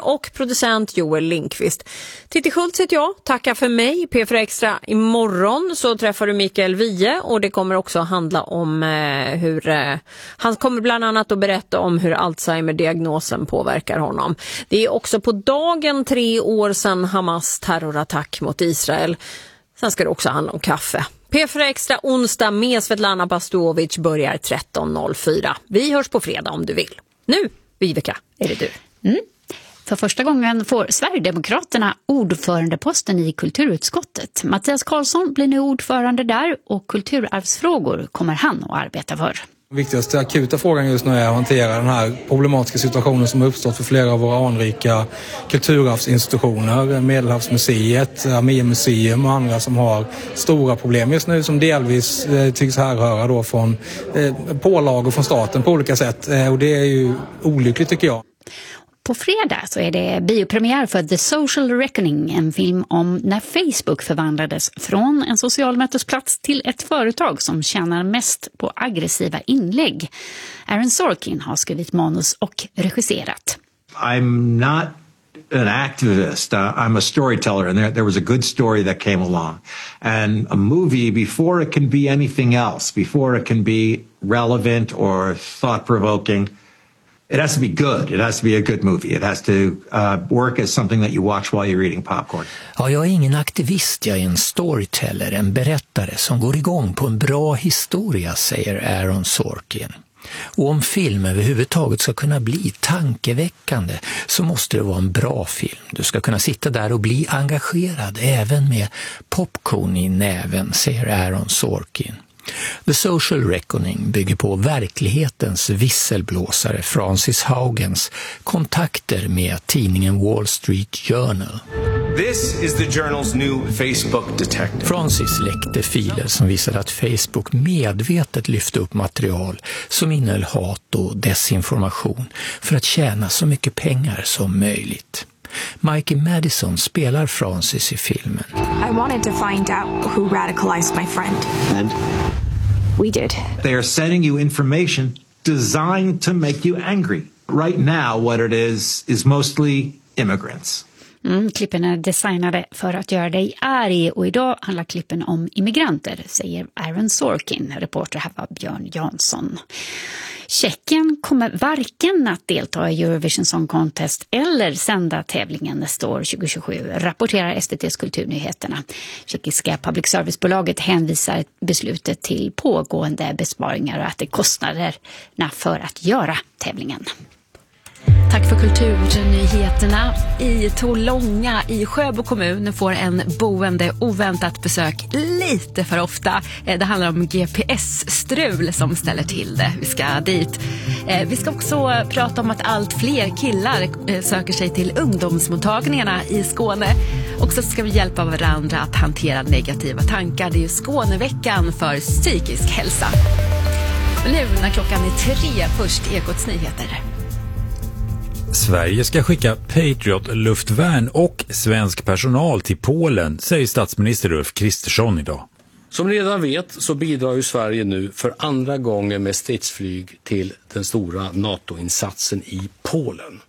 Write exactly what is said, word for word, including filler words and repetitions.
och producent Joel Linkvist. Titti Schultz heter jag, tackar för mig. P fyra Extra imorgon så träffar du Mikael Wiehe och det kommer också handla om eh, hur eh, han kommer bland annat att berätta om hur Alzheimer-diagnosen påverkar honom. Det är också på dagen tre år sedan Hamas terrorattack mot Israel. Sen ska det också handla om kaffe. P fyra Extra onsdag med Svetlana Pastovic börjar tretton noll fyra. Vi hörs på fredag om du vill. Nu, Viveka, är det du. Mm. För första gången får Sverigedemokraterna ordförandeposten i kulturutskottet. Mattias Karlsson blir nu ordförande där och kulturarvsfrågor kommer han att arbeta för. Den viktigaste akuta frågan just nu är att hantera den här problematiska situationen som har uppstått för flera av våra anrika kulturarvsinstitutioner, Medelhavsmuseet, Armémuseum och andra som har stora problem just nu som delvis eh, tycks härröra då från eh, pålagor från staten på olika sätt eh, och det är ju olyckligt tycker jag. På fredag så är det biopremiär för The Social Reckoning, en film om när Facebook förvandlades från en social mötesplats till ett företag som tjänar mest på aggressiva inlägg. Aaron Sorkin har skrivit manus och regisserat. I'm not an activist. Uh, I'm a storyteller, and there, there was a good story that came along. And a movie, before it can be anything else, before it can be relevant or thought-provoking, it has to be good. It has to be a good movie. It has to uh, work as something that you watch while you're eating popcorn. Ja, jag är ingen aktivist, jag är en storyteller, en berättare som går igång på en bra historia, säger Aaron Sorkin. Och om film överhuvudtaget ska kunna bli tankeväckande så måste det vara en bra film. Du ska kunna sitta där och bli engagerad även med popcorn i näven, säger Aaron Sorkin. The Social Reckoning bygger på verklighetens visselblåsare Francis Haugens kontakter med tidningen Wall Street Journal. This is the journal's new Facebook detective. Francis läckte filer som visade att Facebook medvetet lyfte upp material som innehöll hat och desinformation för att tjäna så mycket pengar som möjligt. Mikey Madison spelar Francis i filmen. I wanted to find out who radicalized my friend. And we did. they are sending you information designed to make you angry. Right now, what it is, is mostly immigrants. Mm, klippen är designade för att göra dig arg och idag handlar klippen om immigranter, säger Aaron Sorkin. Reporter här var Björn Jansson. Tjeckien kommer varken att delta i Eurovision Song Contest eller sända tävlingen nästa år tjugo tjugosju, rapporterar S V T:s kulturnyheterna. Tjeckiska public service-bolaget hänvisar beslutet till pågående besparingar och att det kostnaderna för att göra tävlingen. Tack för kulturnyheterna. I Tolånga i Sjöbo kommun får en boende oväntat besök lite för ofta. Det handlar om G P S-strul som ställer till det. Vi ska dit. Vi ska också prata om att allt fler killar söker sig till ungdomsmottagningarna i Skåne. Och så ska vi hjälpa varandra att hantera negativa tankar. Det är ju Skåneveckan för psykisk hälsa. Nu när klockan är tre, först Ekots nyheter. Sverige ska skicka Patriot-luftvärn och svensk personal till Polen, säger statsminister Ulf Kristersson idag. Som ni redan vet så bidrar ju Sverige nu för andra gången med stridsflyg till den stora NATO-insatsen i Polen.